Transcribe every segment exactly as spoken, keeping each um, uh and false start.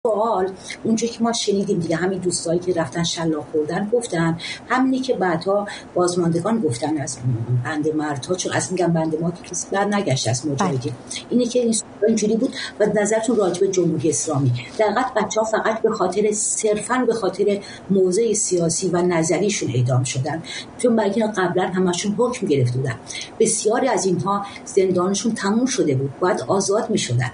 سوال اونجا که ما شنیدیم دیگه، همین دوستایی که رفتن شلاق خوردن گفتن، همینی که بعدها بازماندگان گفتن از بند مردها، چون اصلا میگم بند ما که کسی بر نگشت از مجاهدین، اینی که این اینجوری بود. و نظرتون راجع به جمهوری اسلامی، دقیقاً بچه‌ها فقط به خاطر صرفاً به خاطر موضع سیاسی و نظریشون اعدام شدن، چون برای قبلا همشون حکم گرفته بودن. بسیاری از اینها زندانشون تموم شده بود، باید آزاد می‌شدن.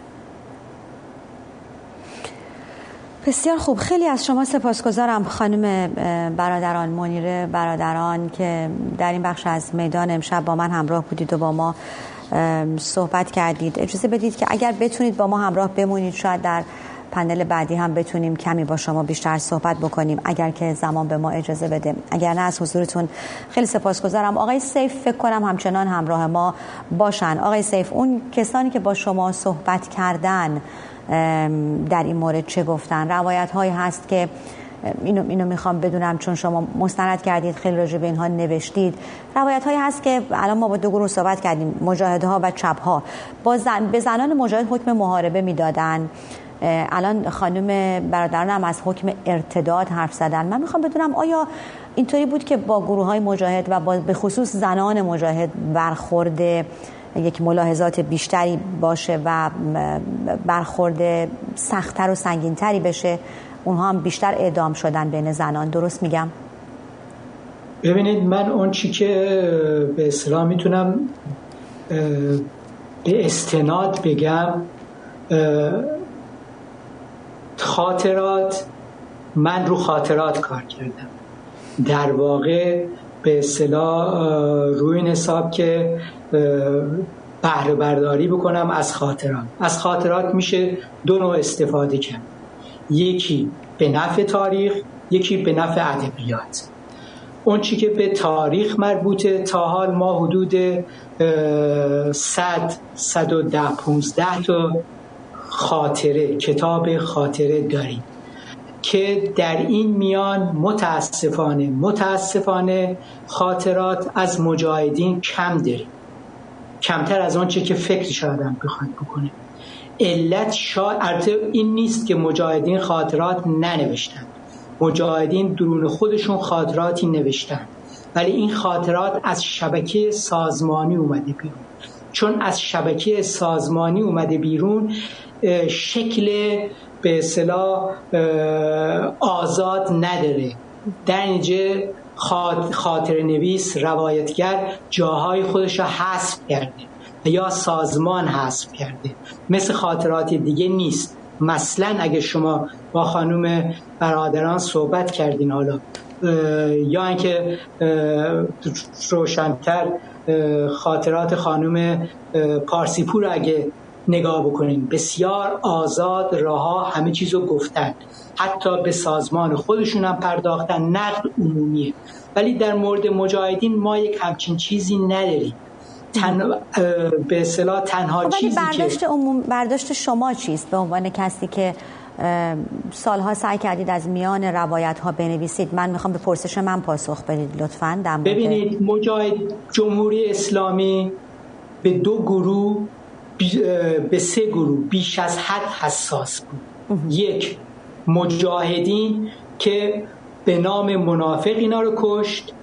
بسیار خوب، خیلی از شما سپاسگزارم خانم برادران، منیره برادران، که در این بخش از میدان امشب با من همراه بودید و با ما صحبت کردید. اجازه بدید که اگر بتونید با ما همراه بمونید، شاید در پنل بعدی هم بتونیم کمی با شما بیشتر صحبت بکنیم، اگر که زمان به ما اجازه بده. اگر نه از حضورتون خیلی سپاسگزارم. آقای سیف فکر کنم همچنان همراه ما باشن. آقای سیف، اون کسانی که با شما صحبت کردن در این مورد چه گفتن؟ روایت هایی هست که اینو اینو میخوام بدونم، چون شما مستند کردید، خیلی راجع به اینها نوشتید. روایت هایی هست که الان ما با دو گروه صحبت کردیم، مجاهدها و چپها، با زن به زنان مجاهد حکم محاربه میدادن. الان خانم برادران هم از حکم ارتداد حرف زدن. من میخوام بدونم آیا اینطوری بود که با گروه های مجاهد و با به خصوص زنان مجاهد برخورد یک ملاحظات بیشتری باشه و برخورد سخت‌تر و سنگین‌تری بشه؟ اونها هم بیشتر اعدام شدن بین زنان، درست میگم؟ ببینید، من اون چی که به اصطلاح میتونم به استناد بگم، خاطرات، من رو خاطرات کار کردم. در واقع به اصطلاح روی این حساب که بهره برداری بکنم از خاطرات. از خاطرات میشه دو نوع استفاده کرد، یکی به نفع تاریخ، یکی به نفع ادبیات. اون چی که به تاریخ مربوطه، تا حال ما حدود صد، صد و ده، پونزده تا خاطره، کتاب خاطره داریم که در این میان متاسفانه متاسفانه خاطرات از مجاهدین کم داریم، کمتر از آنچه که فکرش آدم بخواد بکنه. علت شاید این نیست که مجاهدین خاطرات ننوشتن، مجاهدین درون خودشون خاطراتی نوشتن، ولی این خاطرات از شبکه سازمانی اومده بیرون. چون از شبکه سازمانی اومده بیرون، شکل به اصطلاح آزاد نداره. در اینجا خاطر نویس، روایتگر جاهای خودش را حذف کرده یا سازمان حذف کرده، مثل خاطرات دیگه نیست. مثلا اگه شما با خانم برادران صحبت کردین حالا، یا اینکه روشن‌تر خاطرات خانم پارسیپور اگه نگاه بکنین، بسیار آزاد، رها، همه چیزو گفتن، حتی به سازمان خودشون هم پرداختن، نقد عمومیه. ولی در مورد مجاهدین ما یک همچین چیزی نداریم. تن... به اصطلاح تنها چیزی برداشت که عموم، برداشت شما چیست به عنوان کسی که سالها سعی کردید از میان روایت ها بنویسید؟ من میخوام به پرسش من پاسخ بدید لطفاً. ببینید، مجاهد جمهوری اسلامی به دو گروه، به سه گروه بیش از حد حساس بود. یک، مجاهدین که به نام منافق اینا رو کشت،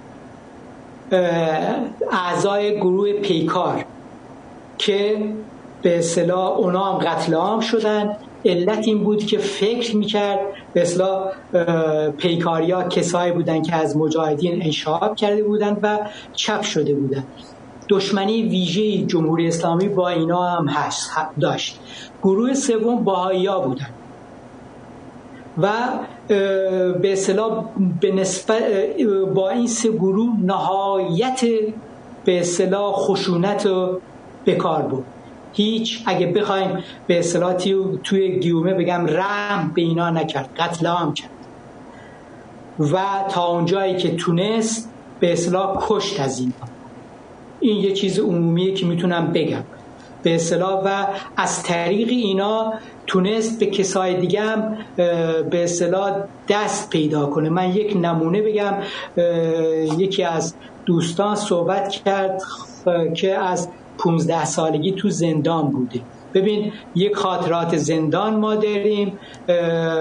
اعضای گروه پیکار که به اصطلاح اونا هم قتل عام شدن. علت این بود که فکر میکرد به اصطلاح پیکاریا کسایی بودن که از مجاهدین انشعاب کرده بودن و چپ شده بودن. دشمنی ویژه‌ای جمهوری اسلامی با اینا هم هست داشت. گروه سوم بهائی‌ها بودن و به اصطلاح به نسبت با این سه گروه نهایت به اصطلاح خشونت رو به کار برد. هیچ، اگه بخوایم به اصطلاح توی گیومه بگم، رحم به اینا نکرد، قتل عام کرد و تا اونجایی که تونست به اصطلاح کشت از اینا. این یه چیز عمومیه که میتونم بگم به اصطلاح، و از طریق اینا تونست به کسای دیگه هم به اصطلاح دست پیدا کنه. من یک نمونه بگم. یکی از دوستان صحبت کرد که از پونزده سالگی تو زندان بوده. ببین، یک خاطرات زندان ما داریم،